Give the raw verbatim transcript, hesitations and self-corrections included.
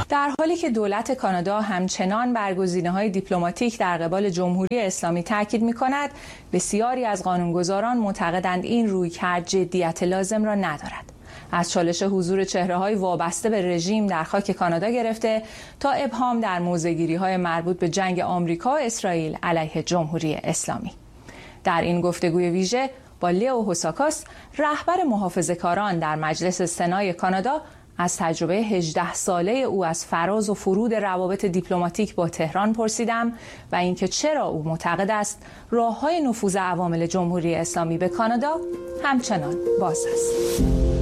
در حالی که دولت کانادا همچنان بر گزینه‌های دیپلماتیک در قبال جمهوری اسلامی تاکید می‌کند، بسیاری از قانونگذاران معتقدند این رویکرد جدیت لازم را ندارد. از چالش حضور چهره‌های وابسته به رژیم در خاک کانادا گرفته تا ابهام در موضع‌گیری‌های مربوط به جنگ آمریکا و اسرائیل علیه جمهوری اسلامی. در این گفتگوی ویژه با لیو هوساکاس، رهبر محافظه‌کاران در مجلس سنای کانادا، از تجربه هجده ساله او از فراز و فرود روابط دیپلماتیک با تهران پرسیدم و اینکه چرا او معتقد است راه‌های نفوذ عوامل جمهوری اسلامی به کانادا همچنان باز است.